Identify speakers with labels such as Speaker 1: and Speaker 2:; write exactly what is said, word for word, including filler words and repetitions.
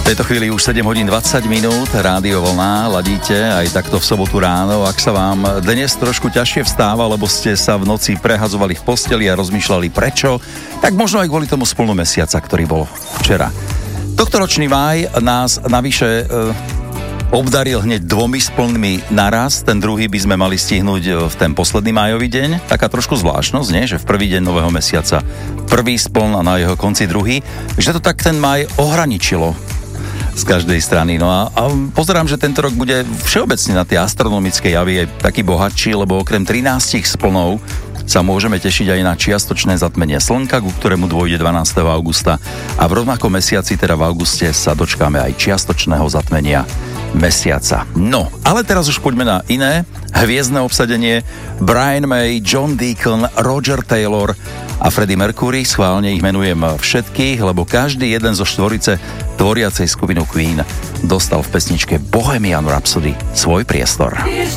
Speaker 1: V tejto chvíli už sedem hodín dvadsať minút, Rádio Vlna, ladíte aj takto v sobotu ráno. Ak sa vám dnes trošku ťažšie vstáva, lebo ste sa v noci prehadzovali v posteli a rozmýšľali prečo, tak možno aj kvôli tomu splnu mesiaca, ktorý bol včera. Tohtoročný máj nás navyše e, obdaril hneď dvomi splnmi naraz, ten druhý by sme mali stihnúť v ten posledný májový deň. Taká trošku zvláštnosť, nie? Že v prvý deň nového mesiaca prvý spln a na jeho konci druhý. Že to tak ten máj ohraničilo z každej strany. No a, a pozerám, že tento rok bude všeobecne na tie astronomické javy aj taký bohatší, lebo okrem trinástich splnov sa môžeme tešiť aj na čiastočné zatmenie slnka, ku ktorému dôjde dvanásteho augusta. A v rovnakom mesiaci, teda v auguste, sa dočkáme aj čiastočného zatmenia mesiaca. No, ale teraz už poďme na iné hviezdne obsadenie. Brian May, John Deacon, Roger Taylor a Freddie Mercury. Schválne ich menujem všetkých, lebo každý jeden zo štvorice tvoriacej skupinu Queen dostal v pesničke Bohemian Rhapsody svoj priestor.